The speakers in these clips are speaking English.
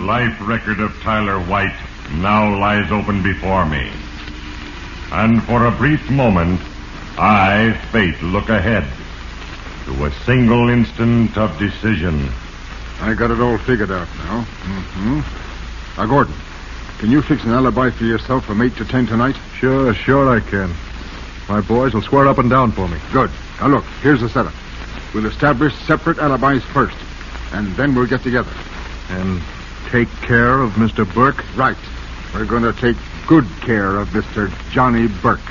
life record of Tyler White now lies open before me. And for a brief moment, I, Fate, look ahead to a single instant of decision. I got it all figured out now. Now, Gordon, can you fix an alibi for yourself from 8 to 10 tonight? Sure I can. My boys will swear up and down for me. Good. Now look, here's the setup. We'll establish separate alibis first, and then we'll get together. And take care of Mr. Burke? Right. We're going to take good care of Mr. Johnny Burke.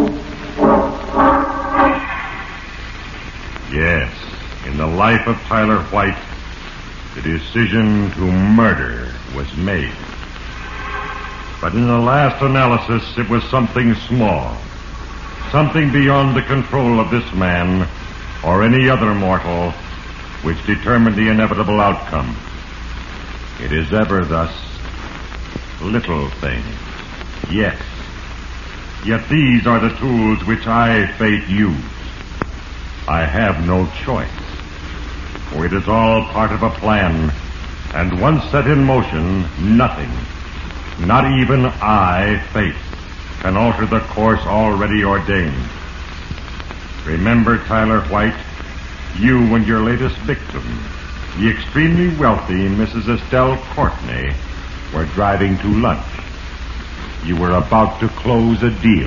Yes, in the life of Tyler White, the decision to murder was made. But in the last analysis, it was something small. Something beyond the control of this man or any other mortal which determined the inevitable outcome. It is ever thus. Little things. Yes. Yet these are the tools which I, Fate, use. I have no choice. For it is all part of a plan, and once set in motion, nothing, not even I, Fate, can alter the course already ordained. Remember, Tyler White, you and your latest victim, the extremely wealthy Mrs. Estelle Courtney, were driving to lunch. You were about to close a deal.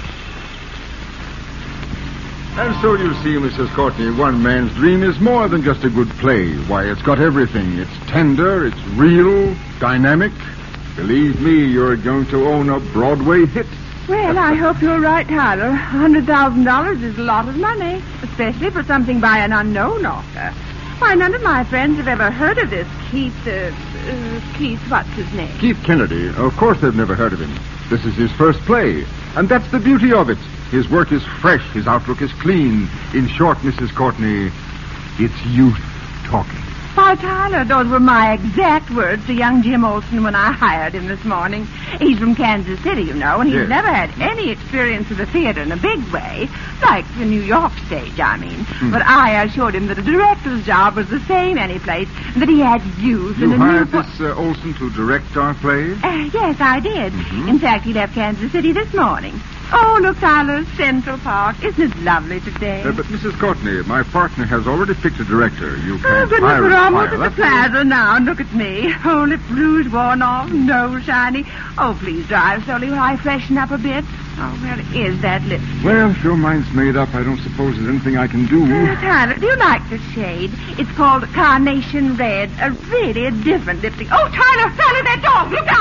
And so you see, Mrs. Courtney, one man's dream is more than just a good play. Why, it's got everything. It's tender, it's real, dynamic. Believe me, you're going to own a Broadway hit. Well, I hope you're right, Tyler. $100,000 is a lot of money, especially for something by an unknown author. Why, none of my friends have ever heard of this Keith, what's his name? Keith Kennedy. Of course they've never heard of him. This is his first play, and that's the beauty of it. His work is fresh, his outlook is clean. In short, Mrs. Courtney, it's youth talking. Why, Tyler, those were my exact words to young Jim Olsen when I hired him this morning. He's from Kansas City, you know, and he's never had any experience of the theater in a big way, like the New York stage, I mean. But I assured him that a director's job was the same any place, and that he had youth You and a hired new... this Olsen to direct our play? Yes, I did. In fact, he left Kansas City this morning. Oh, look, Tyler, Central Park. Isn't it lovely today? But, Mrs. Courtney, my partner has already picked a director. You Oh, can't goodness, hire we're a almost choir. at the plaza now. And look at me. Oh, lip rouge worn off, nose shiny. Oh, please drive slowly while I freshen up a bit. Oh, where is that lipstick? Well, if your mind's made up, I don't suppose there's anything I can do. Tyler, do you like the shade? It's called Carnation Red. A really different lipstick. Oh, Tyler, that dog. Look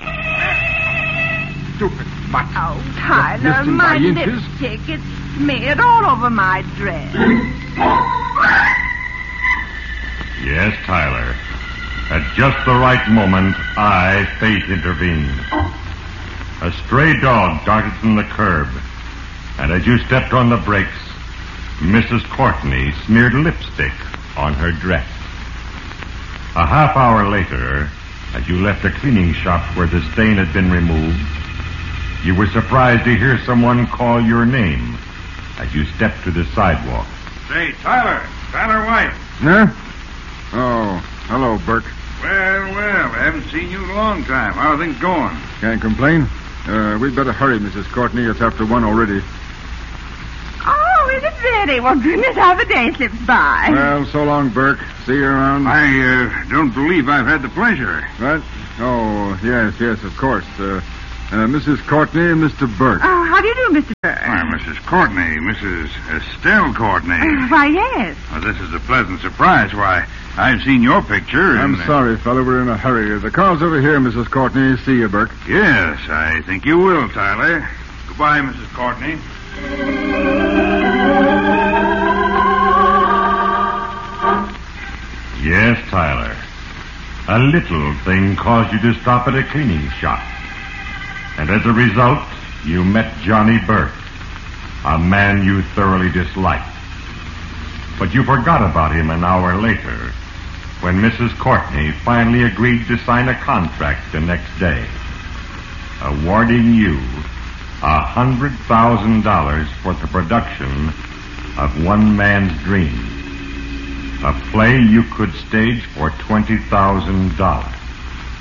out. Stupid mutt. Oh, Tyler, Missing my by inches. lipstick. It's smeared all over my dress. Yes, Tyler. At just the right moment, I, Fate, intervened. A stray dog darted from the curb, and as you stepped on the brakes, Mrs. Courtney smeared lipstick on her dress. A half hour later, as you left a cleaning shop where the stain had been removed, you were surprised to hear someone call your name as you stepped to the sidewalk. Say, Tyler White. Huh? Oh, hello, Burke. Well, I haven't seen you in a long time. How are things going? Can't complain. We'd better hurry, Mrs. Courtney. It's after 1 already. Oh, is it really? Well, goodness, how the day slips by. Well, so long, Burke. See you around. I don't believe I've had the pleasure. What? Oh, yes, of course. Mrs. Courtney and Mr. Burke. Oh, how do you do, Mr. Burke? Why, Mrs. Courtney, Mrs. Estelle Courtney. Why, yes. Well, this is a pleasant surprise. Why, I've seen your picture. I'm sorry, fella. We're in a hurry. The car's over here, Mrs. Courtney. See you, Burke. Yes, I think you will, Tyler. Goodbye, Mrs. Courtney. Yes, Tyler. A little thing caused you to stop at a cleaning shop. And as a result, you met Johnny Burke, a man you thoroughly disliked. But you forgot about him an hour later, when Mrs. Courtney finally agreed to sign a contract the next day, awarding you $100,000 for the production of One Man's Dream, a play you could stage for $20,000.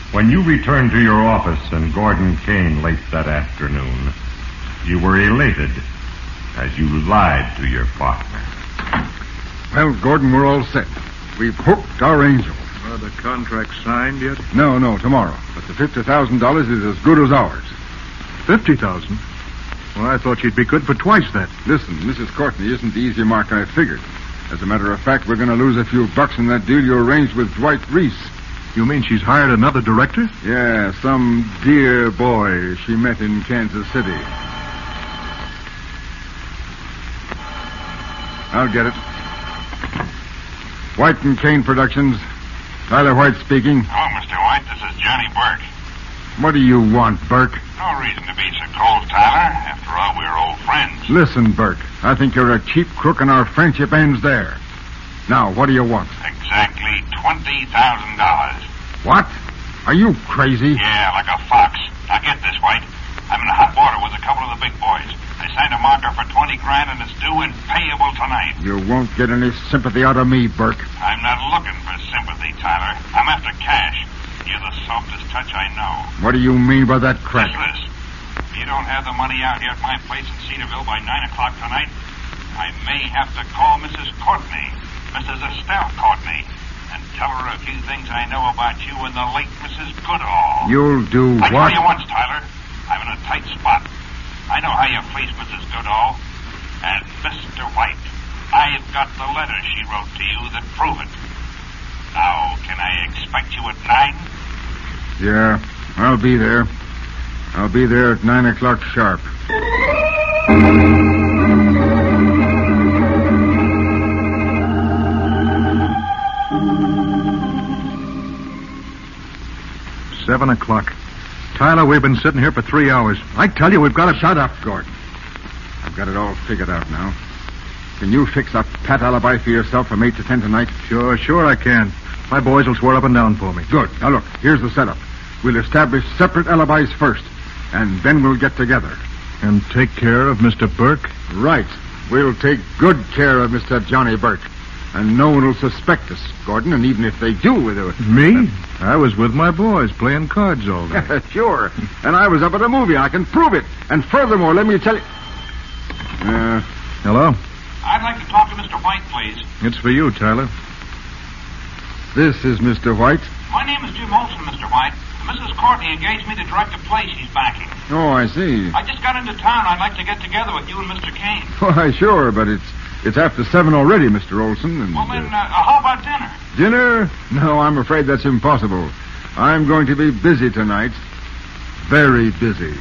When you returned to your office and Gordon came late that afternoon, you were elated as you lied to your partner. Well, Gordon, we're all set. We've hooked our angel. The contract signed yet? No, tomorrow. But the $50,000 is as good as ours. 50,000? Well, I thought you'd be good for twice that. Listen, Mrs. Courtney isn't the easy mark I figured. As a matter of fact, we're going to lose a few bucks in that deal you arranged with Dwight Reese. You mean she's hired another director? Yeah, some dear boy she met in Kansas City. I'll get it. White and Kane Productions. Tyler White speaking. Oh, Mr. White, this is Johnny Burke. What do you want, Burke? No reason to be so cold, Tyler. After all, we're old friends. Listen, Burke. I think you're a cheap crook and our friendship ends there. Now, what do you want? Exactly $20,000. What? Are you crazy? Yeah, like a fox. Now get this, White. I'm in hot water with a couple of the big boys. They signed a marker for $20,000 and it's due and payable tonight. You won't get any sympathy out of me, Burke. I'm not looking for sympathy, Tyler. I'm after cash. You're the softest touch I know. What do you mean by that crap? Just this. If you don't have the money out here at my place in Cedarville by 9 o'clock tonight, I may have to call Mrs. Courtney, Mrs. Estelle Courtney, and tell her a few things I know about you and the late Mrs. Goodall. You'll do I what? tell you once, Tyler. I'm in a tight spot. I know how you fleeced Mrs. Goodall. And Mr. White, I've got the letters she wrote to you that prove it. Now, can I expect you at 9? Yeah, I'll be there. I'll be there at 9 o'clock sharp. Seven o'clock. Tyler, we've been sitting here for 3 hours. I tell you, we've got to... Shut up, Gordon. I've got it all figured out now. Can you fix a pat alibi for yourself from 8 to 10 tonight? Sure I can. My boys will swear up and down for me. Good. Now, look, here's the setup. We'll establish separate alibis first, and then we'll get together. And take care of Mr. Burke? Right. We'll take good care of Mr. Johnny Burke. And no one will suspect us, Gordon, and even if they do... Me? I was with my boys playing cards all day. Sure. And I was up at a movie. I can prove it. And furthermore, let me tell you... Hello? I'd like to talk to Mr. White, please. It's for you, Tyler. This is Mr. White. My name is Jim Olson, Mr. White. Mrs. Courtney engaged me to direct a play she's backing. Oh, I see. I just got into town. I'd like to get together with you and Mr. Kane. Why, sure, but it's after 7 already, Mr. Olson. And, well, then, how about dinner? Dinner? No, I'm afraid that's impossible. I'm going to be busy tonight. Very busy.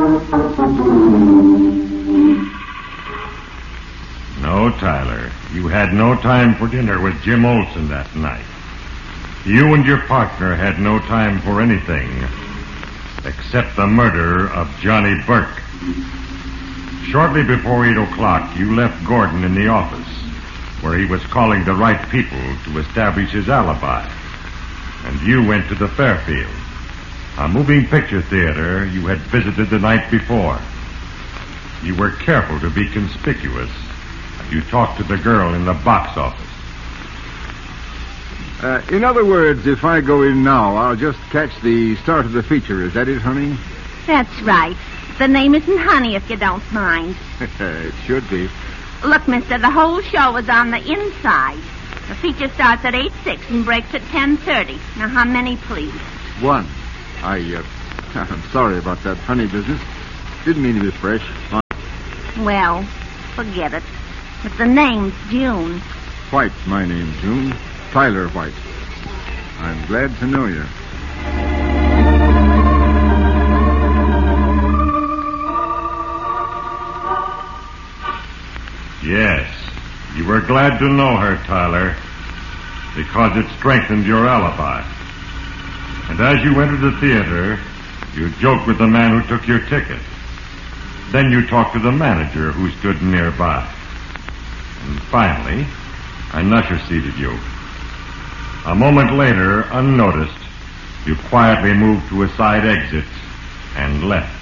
No, Tyler. You had no time for dinner with Jim Olson that night. You and your partner had no time for anything except the murder of Johnny Burke. Shortly before 8 o'clock, you left Gordon in the office, where he was calling the right people to establish his alibi. And you went to the Fairfield, a moving picture theater you had visited the night before. You were careful to be conspicuous. You talked to the girl in the box office. In other words, if I go in now, I'll just catch the start of the feature. Is that it, honey? That's right. The name isn't Honey, if you don't mind. It should be. Look, mister, the whole show is on the inside. The feature starts at 8:06 and breaks at 10:30. Now, how many, please? 1. I'm sorry about that honey business. Didn't mean to be fresh. Well, forget it. But the name's June. White, my name, June. Tyler White. I'm glad to know you. Yes, you were glad to know her, Tyler, because it strengthened your alibi. And as you entered the theater, you joked with the man who took your ticket. Then you talked to the manager who stood nearby. And finally, an usher seated you. A moment later, unnoticed, you quietly moved to a side exit and left.